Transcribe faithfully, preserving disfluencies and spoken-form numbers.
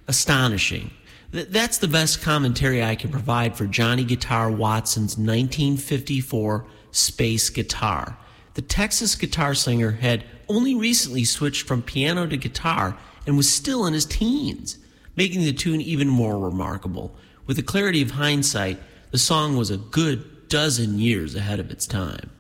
astonishing. Th- that's the best commentary I can provide for Johnny Guitar Watson's nineteen fifty-four Space Guitar. The Texas guitar singer had only recently switched from piano to guitar and was still in his teens, making the tune even more remarkable. With the clarity of hindsight, the song was a good dozen years ahead of its time.